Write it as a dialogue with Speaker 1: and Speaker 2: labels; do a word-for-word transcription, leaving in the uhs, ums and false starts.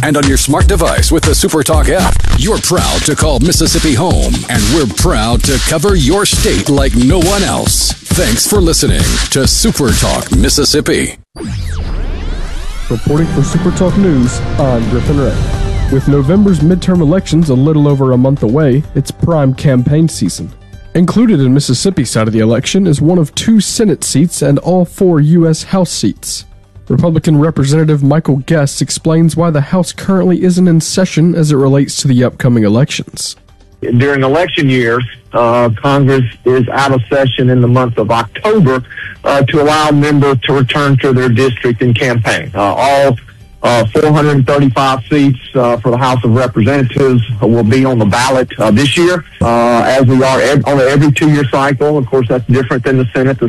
Speaker 1: and on your smart device with the SuperTalk app. You're proud to call Mississippi home, and we're proud to cover your state like no one else. Thanks for listening to SuperTalk Mississippi.
Speaker 2: Reporting for SuperTalk News, I'm Griffin Ray. With November's midterm elections a little over a month away, it's prime campaign season. Included in Mississippi's side of the election is one of two Senate seats and all four U S House seats. Republican Representative Michael Guest explains why the House currently isn't in session as it relates to the upcoming elections.
Speaker 3: During election years, uh, Congress is out of session in the month of October uh, to allow members to return to their district and campaign. Uh, all uh, four hundred thirty-five seats uh, for the House of Representatives will be on the ballot uh, this year, uh, as we are ev- on an every two-year cycle. Of course, that's different than the Senate. The